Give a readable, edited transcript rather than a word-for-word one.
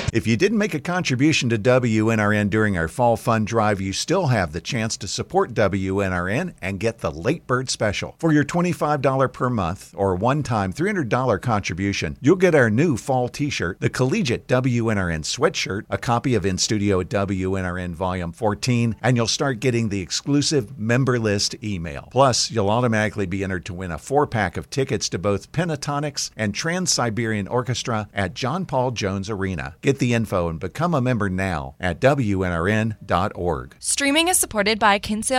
If you didn't make a contribution to WNRN during our Fall Fund Drive, you still have the chance to support WNRN and get the Late Bird Special. For your $25 per month or one-time $300 contribution, you'll get our new fall t-shirt, the Collegiate WNRN sweatshirt, a copy of In Studio WNRN Volume 14, and you'll start getting the exclusive member list email. Plus, you'll automatically be entered to win a 4-pack of tickets to both Pentatonics and Trans-Siberian Orchestra at John Paul Jones Arena. Get the info and become a member now at WNRN.org. Streaming is supported by Kinsale